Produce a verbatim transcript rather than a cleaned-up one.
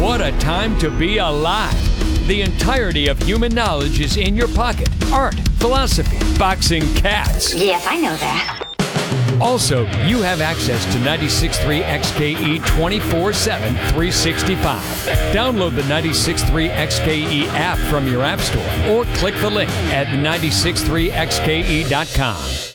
What a time to be alive. The entirety of human knowledge is in your pocket. Art, philosophy, boxing, cats. Yes, I know that. Also, you have access to ninety-six point three X K E twenty-four seven, three sixty-five. Download the ninety-six point three X K E app from your app store or click the link at nine six three X K E dot com.